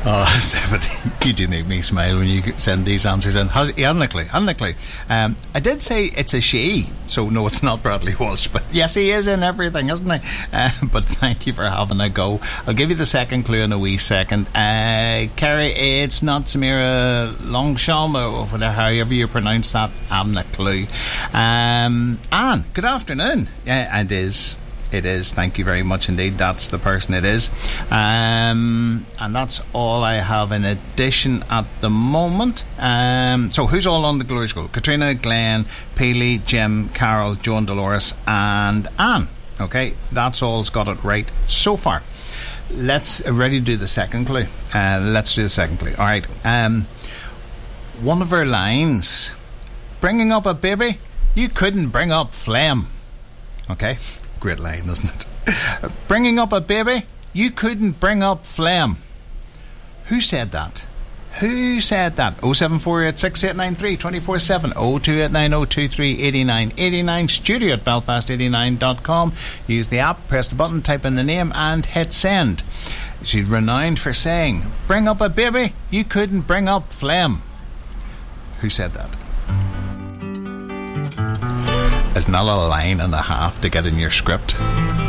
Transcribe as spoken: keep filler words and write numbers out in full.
Oh, seventeen. You do make me smile when you send these answers in. Unlikely, unlikely. Um, I did say it's a she, so no, it's not Bradley Walsh, but yes, he is in everything, isn't he? Uh, but thank you for having a go. I'll give you the second clue in a wee second. Uh, Kerry, it's not Samira Longsham, or whatever, however you pronounce that. I haven't a clue. Um, Anne, good afternoon. Yeah, it is. It is. Thank you very much indeed. That's the person it is. Um, and that's all I have in addition at the moment. Um, so who's all on the Glory School? Katrina, Glenn, Peely, Jim, Carol, Joan, Dolores and Anne. Okay, that's all's got it right so far. Let's uh, ready to do the second clue. Uh, let's do the second clue. Alright. Um, one of her lines: bringing up a baby, you couldn't bring up phlegm. Okay. Great line, isn't it? Bringing up a baby, you couldn't bring up phlegm. Who said that? Who said that? oh seven four eight six eight nine three two four seven oh two eight nine oh two three eight nine eight nine, studio at belfast eighty-nine dot com. Use the app, press the button, type in the name and hit send. She's renowned for saying, bring up a baby, you couldn't bring up phlegm. Who said that? It's not a line and a half to get in your script.